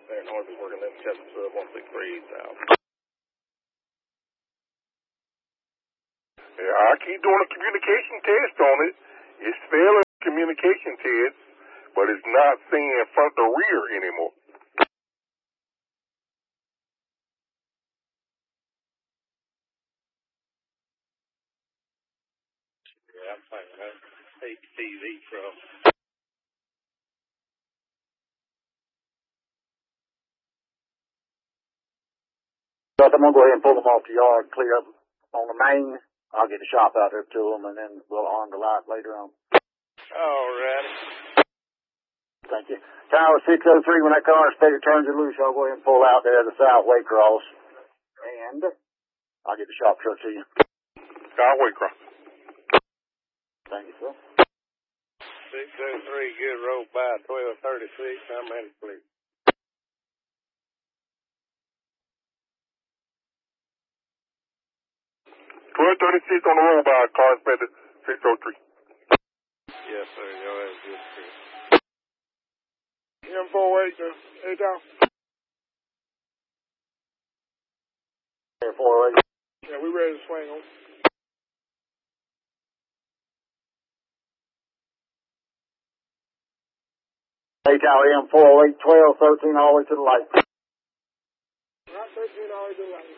There, north is working in Chester Sub 163 south. Yeah, I keep doing a communication test on it. It's failing communication test, but it's not saying front or rear anymore. Yeah, I'm thinking that's ATV truck. But I'm going to go ahead and pull them off the yard, clear up on the main. I'll get the shop out there to them, and then we'll arm the light later on. All righty. Thank you. Tower 603, when that car inspector turns it loose, I'll go ahead and pull out there the south Waycross. And I'll get the shop truck to you. South Waycross. Thank you, sir. 603, good road by 1236. I'm in, please. 1236 on the road by car inspector 603. Yes, sir. Go ahead. Good trip. M48, hey, down. Air 408. Yeah, we ready to swing on. Hey, Tower M408, 1213, all the way to the light. Not 13, all the way to the light.